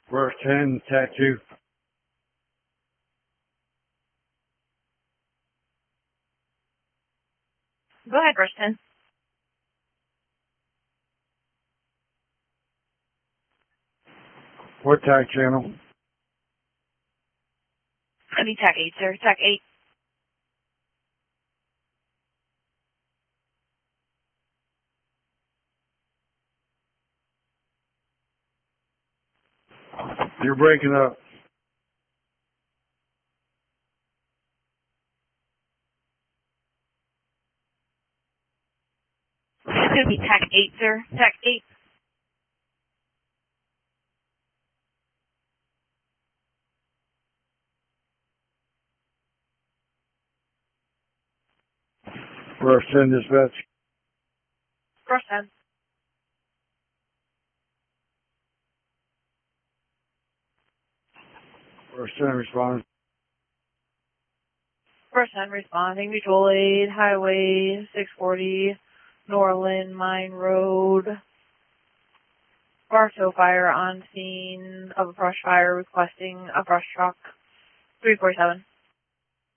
Verse 10, tattoo. Go ahead, verse 10. What tack channel? I need tack 8, sir. Tack 8. You're breaking up. It's going to be tack 8, sir. Tack 8. Verse 10, dispatch. Verse 10. Verse 10, respond. Verse 10, responding. Mutual aid, highway 640, Norland, Mine Road. Bartow fire on scene of a brush fire requesting a brush truck. 347.